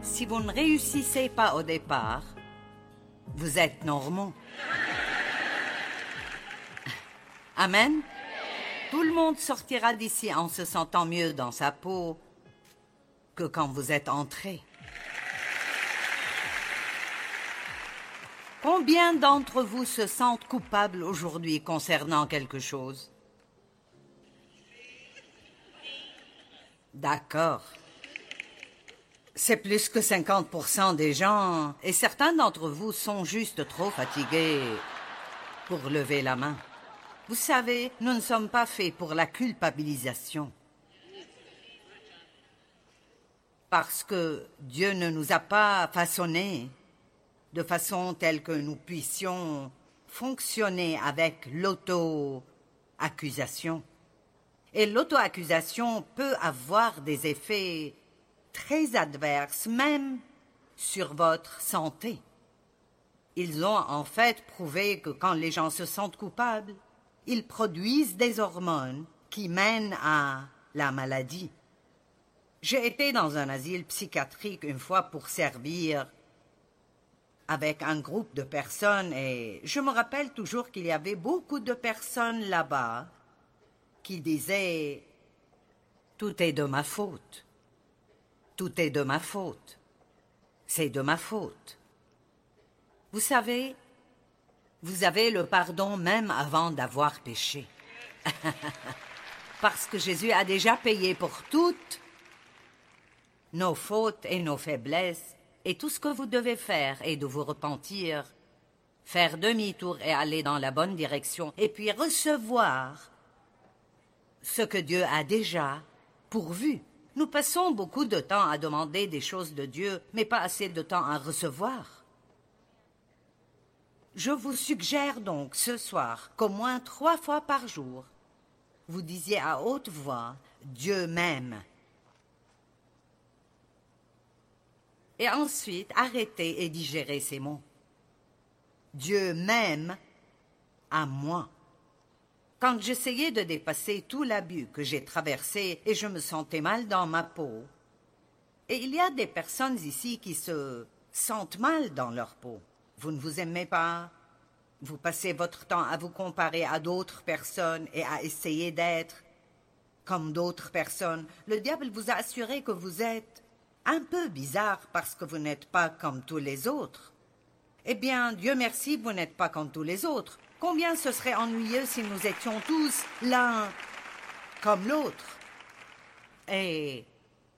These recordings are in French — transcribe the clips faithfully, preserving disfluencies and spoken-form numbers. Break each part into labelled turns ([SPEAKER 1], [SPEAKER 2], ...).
[SPEAKER 1] Si vous ne réussissez pas au départ, vous êtes normaux. Amen. Tout le monde sortira d'ici en se sentant mieux dans sa peau que quand vous êtes entré. Combien d'entre vous se sentent coupables aujourd'hui concernant quelque chose? D'accord. C'est plus que cinquante pour cent des gens, et certains d'entre vous sont juste trop fatigués pour lever la main. Vous savez, nous ne sommes pas faits pour la culpabilisation. Parce que Dieu ne nous a pas façonnés de façon telle que nous puissions fonctionner avec l'auto-accusation. Et l'auto-accusation peut avoir des effets très adverses, même sur votre santé. Ils ont en fait prouvé que quand les gens se sentent coupables, ils produisent des hormones qui mènent à la maladie. J'ai été dans un asile psychiatrique une fois pour servir avec un groupe de personnes et je me rappelle toujours qu'il y avait beaucoup de personnes là-bas qui disaient « Tout est de ma faute. Tout est de ma faute. C'est de ma faute. » Vous savez, vous avez le pardon même avant d'avoir péché. Parce que Jésus a déjà payé pour toutes nos fautes et nos faiblesses. Et tout ce que vous devez faire est de vous repentir, faire demi-tour et aller dans la bonne direction, et puis recevoir ce que Dieu a déjà pourvu. Nous passons beaucoup de temps à demander des choses de Dieu, mais pas assez de temps à recevoir. Je vous suggère donc ce soir qu'au moins trois fois par jour, vous disiez à haute voix « Dieu m'aime ». Et ensuite, arrêtez et digérez ces mots. Dieu m'aime à moi. Quand j'essayais de dépasser tout l'abus que j'ai traversé et je me sentais mal dans ma peau, et il y a des personnes ici qui se sentent mal dans leur peau. Vous ne vous aimez pas, vous passez votre temps à vous comparer à d'autres personnes et à essayer d'être comme d'autres personnes. Le diable vous a assuré que vous êtes un peu bizarre parce que vous n'êtes pas comme tous les autres. Eh bien, Dieu merci, vous n'êtes pas comme tous les autres. Combien ce serait ennuyeux si nous étions tous l'un comme l'autre. Et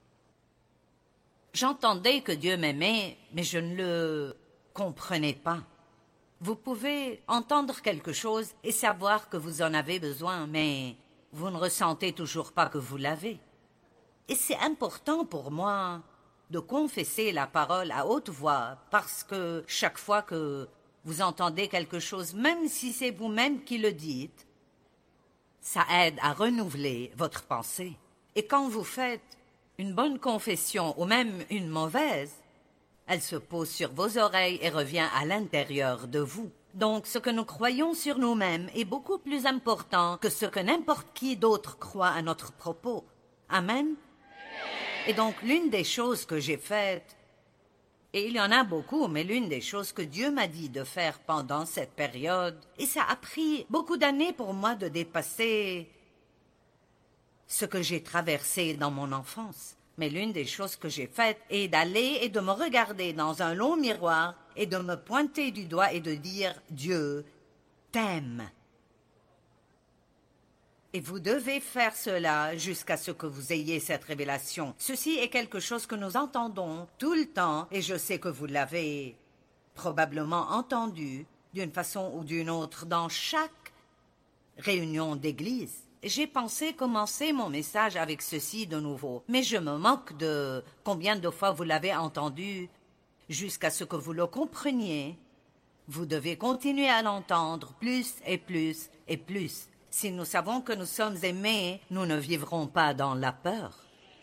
[SPEAKER 1] j'entendais que Dieu m'aimait, mais je ne le comprenais pas. Vous pouvez entendre quelque chose et savoir que vous en avez besoin, mais vous ne ressentez toujours pas que vous l'avez. Et c'est important pour moi de confesser la parole à haute voix, parce que chaque fois que vous entendez quelque chose, même si c'est vous-même qui le dites, ça aide à renouveler votre pensée. Et quand vous faites une bonne confession ou même une mauvaise, elle se pose sur vos oreilles et revient à l'intérieur de vous. Donc ce que nous croyons sur nous-mêmes est beaucoup plus important que ce que n'importe qui d'autre croit à notre propos. Amen. Et donc, l'une des choses que j'ai faites, et il y en a beaucoup, mais l'une des choses que Dieu m'a dit de faire pendant cette période, et ça a pris beaucoup d'années pour moi de dépasser ce que j'ai traversé dans mon enfance. Mais l'une des choses que j'ai faites est d'aller et de me regarder dans un long miroir et de me pointer du doigt et de dire « Dieu t'aime ». Et vous devez faire cela jusqu'à ce que vous ayez cette révélation. Ceci est quelque chose que nous entendons tout le temps, et je sais que vous l'avez probablement entendu d'une façon ou d'une autre dans chaque réunion d'église. J'ai pensé commencer mon message avec ceci de nouveau, mais je me moque de combien de fois vous l'avez entendu. Jusqu'à ce que vous le compreniez, vous devez continuer à l'entendre plus et plus et plus. Si nous savons que nous sommes aimés, nous ne vivrons pas dans la peur.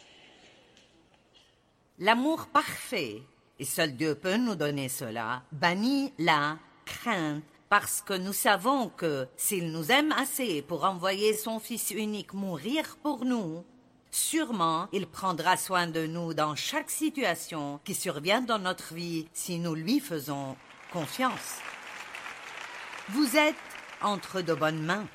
[SPEAKER 1] L'amour parfait, et seul Dieu peut nous donner cela, bannit la crainte, parce que nous savons que s'il nous aime assez pour envoyer son Fils unique mourir pour nous, Sûrement, il prendra soin de nous dans chaque situation qui survient dans notre vie si nous lui faisons confiance. Vous êtes entre de bonnes mains.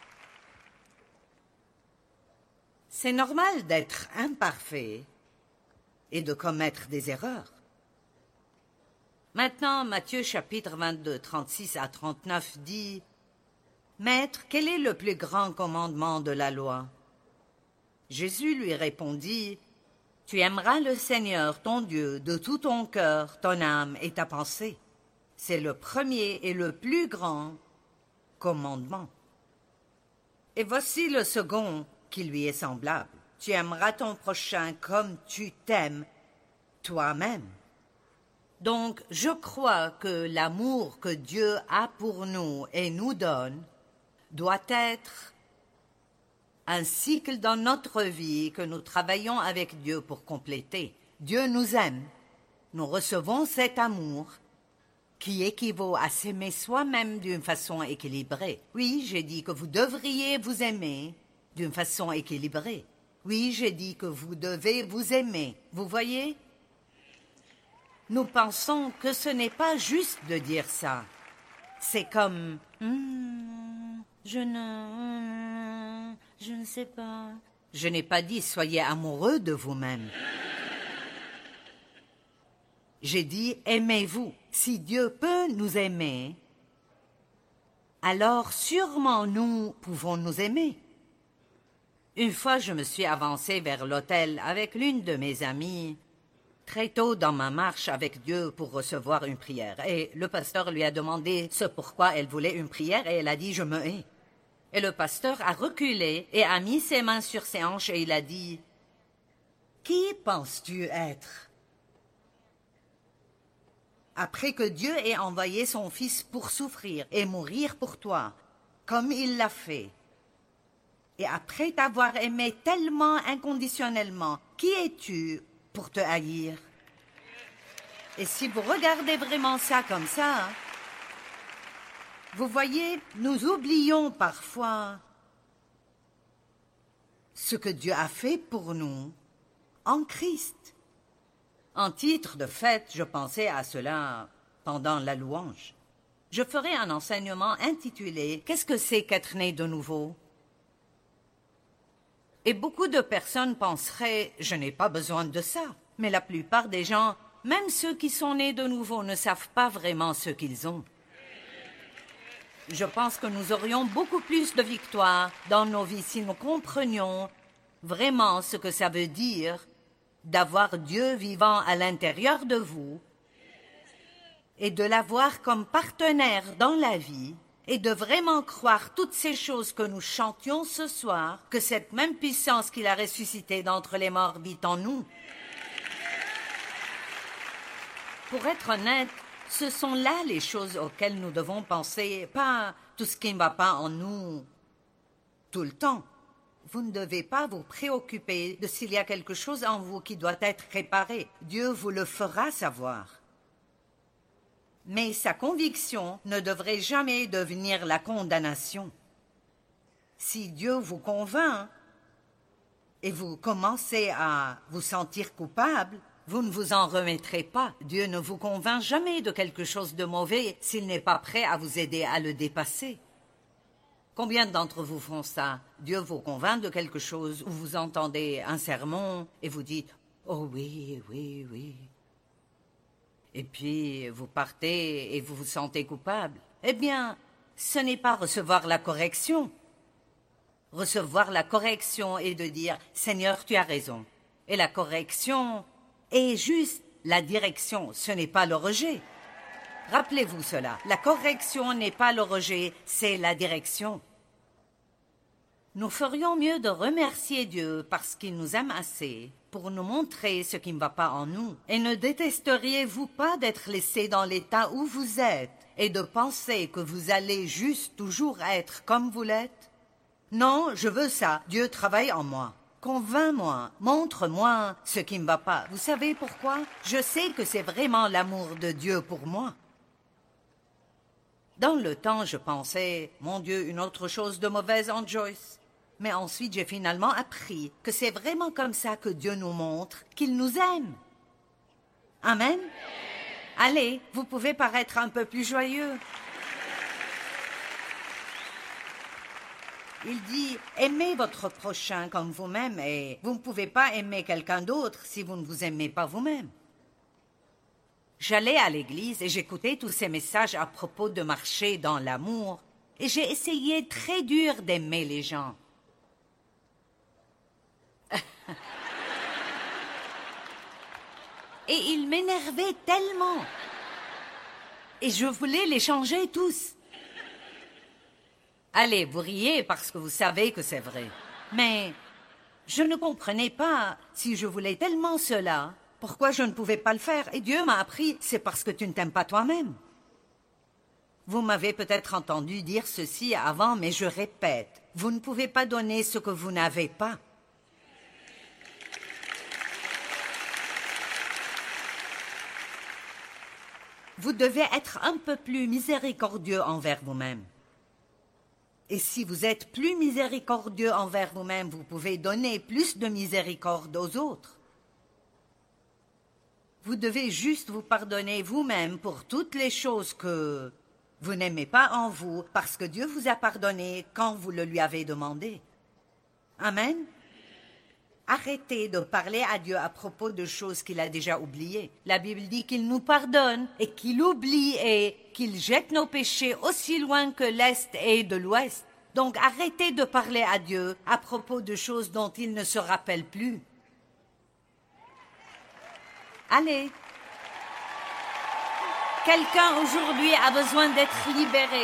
[SPEAKER 1] C'est normal d'être imparfait et de commettre des erreurs. Maintenant, Matthieu chapitre vingt-deux, trente-six à trente-neuf dit « Maître, quel est le plus grand commandement de la loi ?» Jésus lui répondit « Tu aimeras le Seigneur, ton Dieu, de tout ton cœur, ton âme et ta pensée. C'est le premier et le plus grand commandement. Et voici le second qui lui est semblable. Tu aimeras ton prochain comme tu t'aimes toi-même. » Donc, je crois que l'amour que Dieu a pour nous et nous donne doit être un cycle dans notre vie que nous travaillons avec Dieu pour compléter. Dieu nous aime. Nous recevons cet amour qui équivaut à s'aimer soi-même d'une façon équilibrée. Oui, j'ai dit que vous devriez vous aimer d'une façon équilibrée. Oui, j'ai dit que vous devez vous aimer. Vous voyez ? Nous pensons que ce n'est pas juste de dire ça. C'est comme hmm, « je ne... je ne sais pas... » Je n'ai pas dit « soyez amoureux de vous-même ». J'ai dit « aimez-vous ». Si Dieu peut nous aimer, alors sûrement nous pouvons nous aimer. Une fois, je me suis avancée vers l'autel avec l'une de mes amies, très tôt dans ma marche avec Dieu pour recevoir une prière. Et le pasteur lui a demandé ce pourquoi elle voulait une prière et elle a dit « je me hais ». Et le pasteur a reculé et a mis ses mains sur ses hanches et il a dit « Qui penses-tu être ?» Après que Dieu ait envoyé son Fils pour souffrir et mourir pour toi, comme il l'a fait, et après t'avoir aimé tellement inconditionnellement, qui es-tu pour te haïr? Et si vous regardez vraiment ça comme ça, vous voyez, nous oublions parfois ce que Dieu a fait pour nous en Christ. En titre de fête, je pensais à cela pendant la louange. Je ferai un enseignement intitulé « Qu'est-ce que c'est qu'être né de nouveau ?» Et beaucoup de personnes penseraient « Je n'ai pas besoin de ça ». Mais la plupart des gens, même ceux qui sont nés de nouveau, ne savent pas vraiment ce qu'ils ont. Je pense que nous aurions beaucoup plus de victoires dans nos vies si nous comprenions vraiment ce que ça veut dire d'avoir Dieu vivant à l'intérieur de vous et de l'avoir comme partenaire dans la vie et de vraiment croire toutes ces choses que nous chantions ce soir, que cette même puissance qu'il a ressuscité d'entre les morts vit en nous. Pour être honnête, ce sont là les choses auxquelles nous devons penser, pas tout ce qui ne va pas en nous tout le temps. Vous ne devez pas vous préoccuper de s'il y a quelque chose en vous qui doit être réparé. Dieu vous le fera savoir. Mais sa conviction ne devrait jamais devenir la condamnation. Si Dieu vous convainc et vous commencez à vous sentir coupable, vous ne vous en remettrez pas. Dieu ne vous convainc jamais de quelque chose de mauvais s'il n'est pas prêt à vous aider à le dépasser. Combien d'entre vous font ça? Dieu vous convainc de quelque chose, ou vous entendez un sermon et vous dites « Oh oui, oui, oui ». Et puis vous partez et vous vous sentez coupable. Eh bien, ce n'est pas recevoir la correction. Recevoir la correction est de dire « Seigneur, tu as raison ». Et la correction est juste la direction, ce n'est pas le rejet. Rappelez-vous cela, la correction n'est pas le rejet, c'est la direction. Nous ferions mieux de remercier Dieu parce qu'il nous aime assez pour nous montrer ce qui ne va pas en nous. Et ne détesteriez-vous pas d'être laissé dans l'état où vous êtes et de penser que vous allez juste toujours être comme vous l'êtes? Non, je veux ça, Dieu travaille en moi. Convainc-moi, montre-moi ce qui ne va pas. Vous savez pourquoi? Je sais que c'est vraiment l'amour de Dieu pour moi. Dans le temps, je pensais, mon Dieu, une autre chose de mauvaise en Joyce. Mais ensuite, j'ai finalement appris que c'est vraiment comme ça que Dieu nous montre qu'il nous aime. Amen. Allez, vous pouvez paraître un peu plus joyeux. Il dit, aimez votre prochain comme vous-même et vous ne pouvez pas aimer quelqu'un d'autre si vous ne vous aimez pas vous-même. J'allais à l'église et j'écoutais tous ces messages à propos de marcher dans l'amour et j'ai essayé très dur d'aimer les gens. Et ils m'énervaient tellement. Et je voulais les changer tous. Allez, vous riez parce que vous savez que c'est vrai. Mais je ne comprenais pas, si je voulais tellement cela, pourquoi je ne pouvais pas le faire. Et Dieu m'a appris, c'est parce que tu ne t'aimes pas toi-même. Vous m'avez peut-être entendu dire ceci avant, mais je répète, vous ne pouvez pas donner ce que vous n'avez pas. Vous devez être un peu plus miséricordieux envers vous-même. Et si vous êtes plus miséricordieux envers vous-même, vous pouvez donner plus de miséricorde aux autres. Vous devez juste vous pardonner vous-même pour toutes les choses que vous n'aimez pas en vous, parce que Dieu vous a pardonné quand vous le lui avez demandé. Amen. Arrêtez de parler à Dieu à propos de choses qu'il a déjà oubliées. La Bible dit qu'il nous pardonne et qu'il oublie et qu'il jette nos péchés aussi loin que l'Est est de l'Ouest. Donc arrêtez de parler à Dieu à propos de choses dont il ne se rappelle plus. Allez. Quelqu'un aujourd'hui a besoin d'être libéré.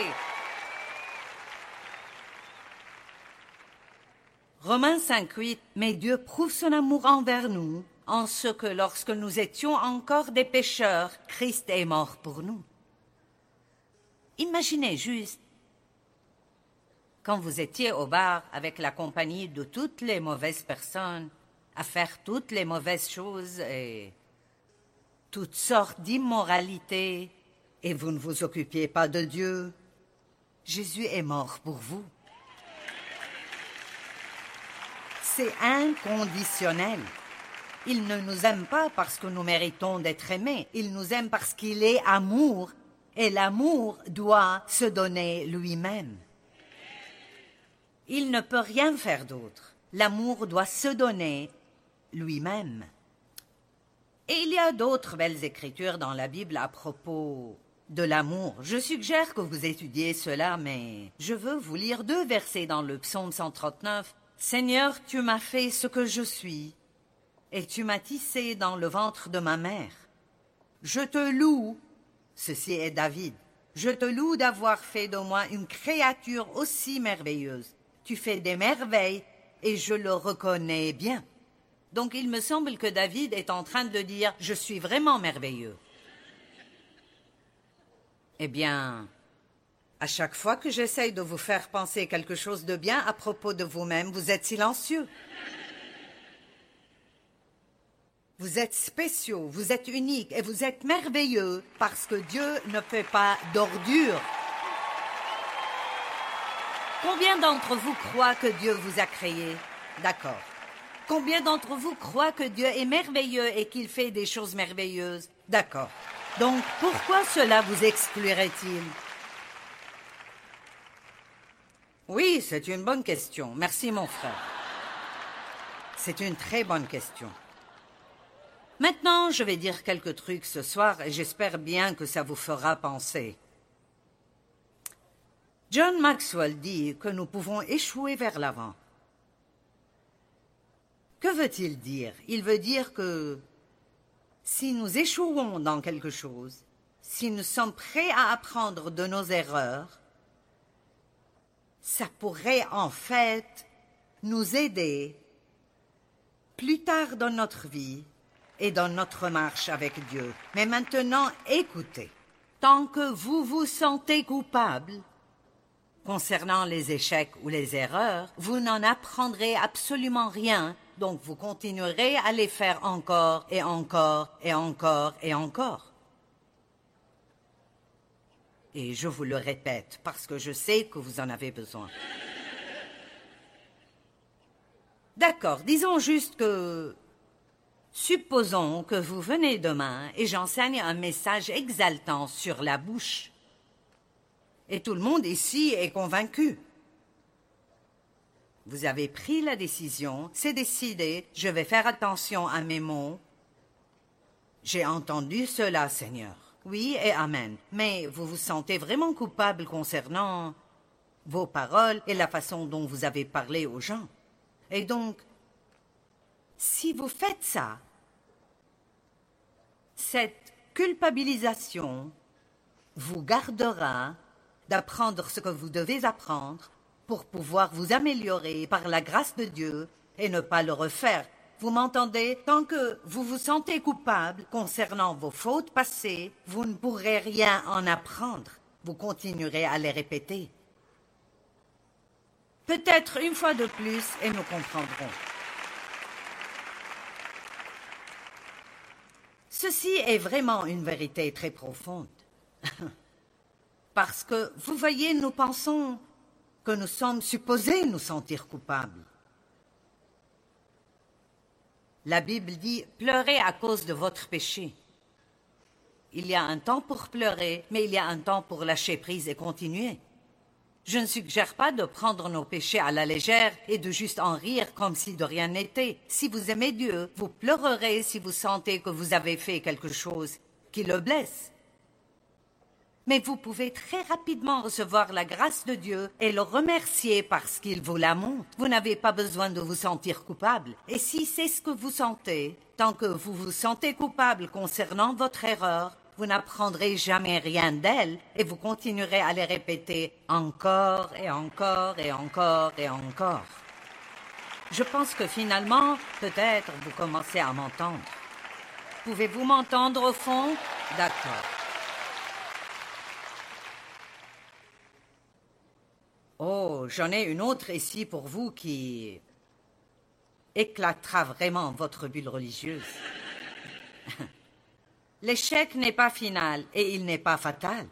[SPEAKER 1] Romains cinq, huit. Mais Dieu prouve son amour envers nous, en ce que lorsque nous étions encore des pécheurs, Christ est mort pour nous. Imaginez juste, quand vous étiez au bar avec la compagnie de toutes les mauvaises personnes, à faire toutes les mauvaises choses et toutes sortes d'immoralités, et vous ne vous occupiez pas de Dieu, Jésus est mort pour vous. C'est inconditionnel. Il ne nous aime pas parce que nous méritons d'être aimés. Il nous aime parce qu'il est amour. Et l'amour doit se donner lui-même. Il ne peut rien faire d'autre. L'amour doit se donner lui-même. Et il y a d'autres belles écritures dans la Bible à propos de l'amour. Je suggère que vous étudiez cela, mais je veux vous lire deux versets dans le psaume cent trente-neuf. Seigneur, tu m'as fait ce que je suis, et tu m'as tissé dans le ventre de ma mère. Je te loue, ceci est David, je te loue d'avoir fait de moi une créature aussi merveilleuse. Tu fais des merveilles, et je le reconnais bien. Donc il me semble que David est en train de dire « Je suis vraiment merveilleux ». Eh bien, à chaque fois que j'essaye de vous faire penser quelque chose de bien à propos de vous-même, vous êtes silencieux. Vous êtes spéciaux, vous êtes uniques et vous êtes merveilleux parce que Dieu ne fait pas d'ordures. Combien d'entre vous croient que Dieu vous a créé? D'accord. Combien d'entre vous croient que Dieu est merveilleux et qu'il fait des choses merveilleuses? D'accord. Donc, pourquoi cela vous exclurait-il? Oui, c'est une bonne question. Merci, mon frère. C'est une très bonne question. Maintenant, je vais dire quelques trucs ce soir et j'espère bien que ça vous fera penser. John Maxwell dit que nous pouvons échouer vers l'avant. Que veut-il dire? Il veut dire que si nous échouons dans quelque chose, si nous sommes prêts à apprendre de nos erreurs, ça pourrait en fait nous aider plus tard dans notre vie et dans notre marche avec Dieu. Mais maintenant, écoutez, tant que vous vous sentez coupable concernant les échecs ou les erreurs, vous n'en apprendrez absolument rien, donc vous continuerez à les faire encore et encore et encore et encore. Et je vous le répète parce que je sais que vous en avez besoin. D'accord, disons juste que... Supposons que vous venez demain et j'enseigne un message exaltant sur la bouche. Et tout le monde ici est convaincu. Vous avez pris la décision, c'est décidé, je vais faire attention à mes mots. J'ai entendu cela, Seigneur. Oui et Amen. Mais vous vous sentez vraiment coupable concernant vos paroles et la façon dont vous avez parlé aux gens. Et donc, si vous faites ça, cette culpabilisation vous gardera d'apprendre ce que vous devez apprendre pour pouvoir vous améliorer par la grâce de Dieu et ne pas le refaire. Vous m'entendez? Tant que vous vous sentez coupable concernant vos fautes passées, vous ne pourrez rien en apprendre. Vous continuerez à les répéter. Peut-être une fois de plus et nous comprendrons. Ceci est vraiment une vérité très profonde. Parce que, vous voyez, nous pensons que nous sommes supposés nous sentir coupables. La Bible dit « Pleurez à cause de votre péché ». Il y a un temps pour pleurer, mais il y a un temps pour lâcher prise et continuer. Je ne suggère pas de prendre nos péchés à la légère et de juste en rire comme si de rien n'était. Si vous aimez Dieu, vous pleurerez si vous sentez que vous avez fait quelque chose qui le blesse. Mais vous pouvez très rapidement recevoir la grâce de Dieu et le remercier parce qu'il vous la montre. Vous n'avez pas besoin de vous sentir coupable. Et si c'est ce que vous sentez, tant que vous vous sentez coupable concernant votre erreur, vous n'apprendrez jamais rien d'elle et vous continuerez à les répéter encore et encore et encore et encore. Je pense que finalement, peut-être vous commencez à m'entendre. Pouvez-vous m'entendre au fond? D'accord. Oh, j'en ai une autre ici pour vous qui éclatera vraiment votre bulle religieuse. L'échec n'est pas final et il n'est pas fatal.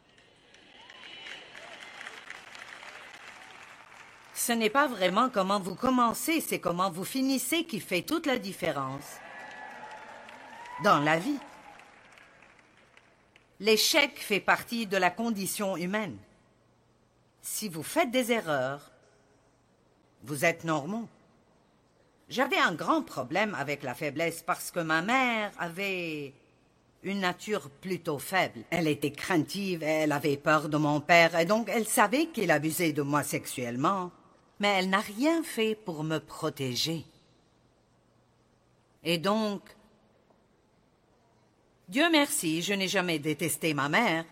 [SPEAKER 1] Ce n'est pas vraiment comment vous commencez, c'est comment vous finissez qui fait toute la différence dans la vie. L'échec fait partie de la condition humaine. Si vous faites des erreurs, vous êtes normaux. J'avais un grand problème avec la faiblesse parce que ma mère avait une nature plutôt faible. Elle était craintive, elle avait peur de mon père et donc elle savait qu'il abusait de moi sexuellement. Mais elle n'a rien fait pour me protéger. Et donc, Dieu merci, je n'ai jamais détesté ma mère,